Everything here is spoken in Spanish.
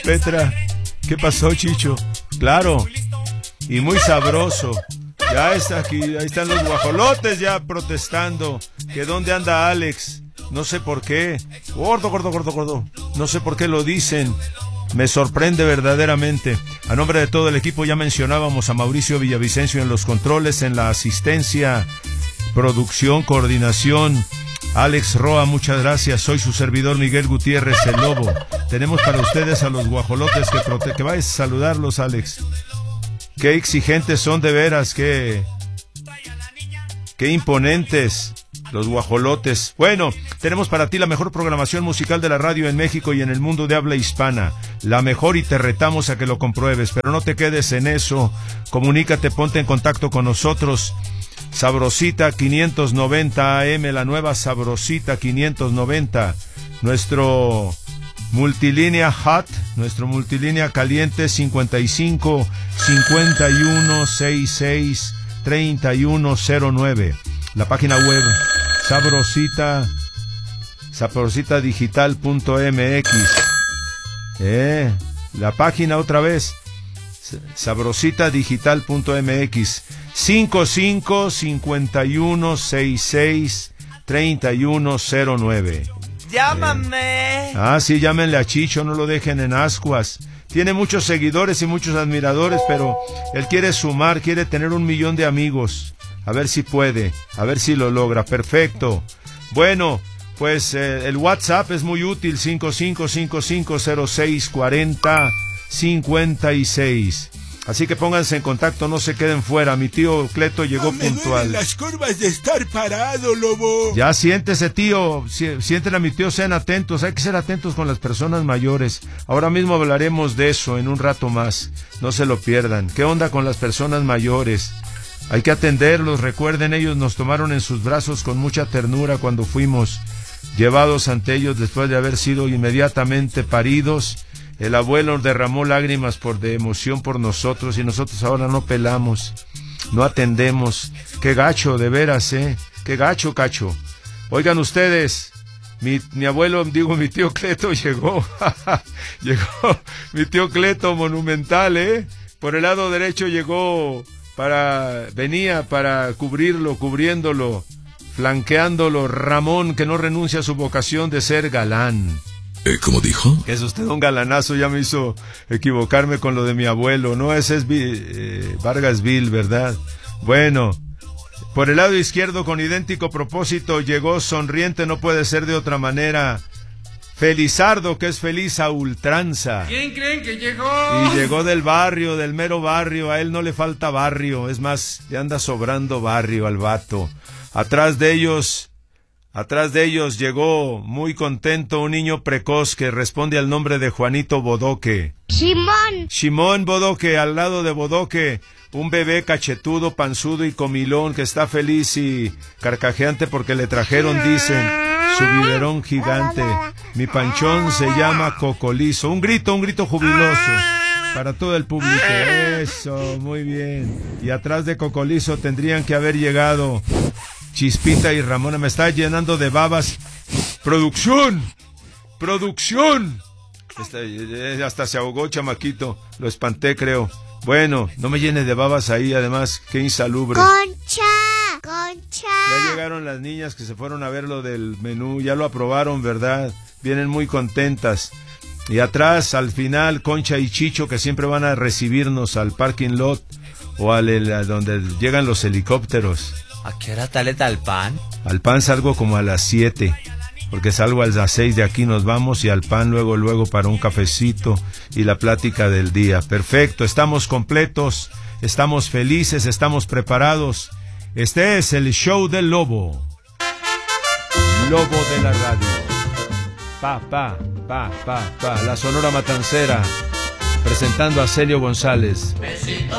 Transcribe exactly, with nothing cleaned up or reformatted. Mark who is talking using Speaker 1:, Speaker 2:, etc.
Speaker 1: Petra, ¿qué pasó, Chicho? Claro, y muy sabroso. Ya está aquí, ahí están los guajolotes ya protestando. Que dónde anda Alex, no sé por qué. Gordo, gordo, gordo, gordo. No sé por qué lo dicen. Me sorprende verdaderamente. A nombre de todo el equipo ya mencionábamos a Mauricio Villavicencio en los controles, en la asistencia, producción, coordinación. Alex Roa, muchas gracias. Soy su servidor Miguel Gutiérrez, el Lobo. Tenemos para ustedes a los guajolotes que prote... que vayas a saludarlos, Alex. Qué exigentes son de veras, qué... qué imponentes los guajolotes. Bueno, tenemos para ti la mejor programación musical de la radio en México y en el mundo de habla hispana. La mejor, y te retamos a que lo compruebes, pero no te quedes en eso. Comunícate, ponte en contacto con nosotros. Sabrosita quinientos noventa A M, la nueva Sabrosita quinientos noventa. Nuestro multilínea hot, nuestro multilínea caliente, cincuenta y cinco, cincuenta y uno, sesenta y seis, treinta y uno cero nueve. La página web Sabrosita, sabrosita digital punto m x. Eh, la página otra vez, sabrosita digital punto m x. cincuenta y cinco, cincuenta y uno, sesenta y seis, treinta y uno cero nueve.
Speaker 2: Llámame.
Speaker 1: Eh. Ah, sí, llámenle a Chicho, no lo dejen en ascuas. Tiene muchos seguidores y muchos admiradores, pero él quiere sumar, quiere tener un millón de amigos. A ver si puede, a ver si lo logra. Perfecto. Bueno, pues eh, el WhatsApp es muy útil, cinco cinco cinco cinco cero seis cuarenta cincuenta y seis. Así que pónganse en contacto, no se queden fuera. Mi tío Cleto llegó
Speaker 3: no me
Speaker 1: puntual.
Speaker 3: Las curvas de estar parado, Lobo.
Speaker 1: Ya siéntese, tío. Sienten a mi tío, sean atentos. Hay que ser atentos con las personas mayores. Ahora mismo hablaremos de eso en un rato más. No se lo pierdan. ¿Qué onda con las personas mayores? Hay que atenderlos. Recuerden, ellos nos tomaron en sus brazos con mucha ternura cuando fuimos llevados ante ellos después de haber sido inmediatamente paridos. El abuelo derramó lágrimas por de emoción por nosotros y nosotros ahora no pelamos, no atendemos. Qué gacho, de veras, ¿eh? Qué gacho, cacho. Oigan ustedes, mi, mi abuelo, digo, mi tío Cleto llegó. Llegó mi tío Cleto monumental, ¿eh? Por el lado derecho llegó para, venía para cubrirlo, cubriéndolo, flanqueándolo, Ramón, que no renuncia a su vocación de ser galán.
Speaker 3: Eh, ¿Cómo dijo?
Speaker 1: Que es usted un galanazo, ya me hizo equivocarme con lo de mi abuelo. No, ese es eh, Vargas Vil, ¿verdad? Bueno, por el lado izquierdo, con idéntico propósito, llegó sonriente, no puede ser de otra manera, Felizardo, que es feliz a ultranza.
Speaker 2: ¿Quién creen que llegó?
Speaker 1: Y llegó del barrio, del mero barrio. A él no le falta barrio, es más, le anda sobrando barrio al vato. Atrás de ellos... Atrás de ellos llegó, muy contento, un niño precoz que responde al nombre de Juanito Bodoque.
Speaker 4: Simón.
Speaker 1: Simón Bodoque, al lado de Bodoque, un bebé cachetudo, panzudo y comilón que está feliz y carcajeante porque le trajeron, dicen, su biberón gigante. Mi panchón se llama Cocolizo. Un grito, un grito jubiloso para todo el público. Eso, muy bien. Y atrás de Cocolizo tendrían que haber llegado Chispita y Ramona. Me está llenando de babas. ¡Producción! ¡Producción! Hasta, hasta se ahogó, chamaquito. Lo espanté, creo. Bueno, no me llene de babas ahí, además, qué insalubre.
Speaker 4: ¡Concha! ¡Concha!
Speaker 1: Ya llegaron las niñas que se fueron a ver lo del menú. Ya lo aprobaron, ¿verdad? Vienen muy contentas. Y atrás, al final, Concha y Chicho, que siempre van a recibirnos al parking lot o al el, a donde llegan los helicópteros.
Speaker 2: ¿A qué hora sale Talpan?
Speaker 1: Al Pan salgo como a las siete, porque salgo a las seis de aquí, nos vamos, y al Pan luego, luego para un cafecito y la plática del día. Perfecto, estamos completos, estamos felices, estamos preparados. Este es el show del Lobo. Lobo de la radio. Pa, pa, pa, pa, pa. La Sonora Matancera, presentando a Celio González.
Speaker 5: Besito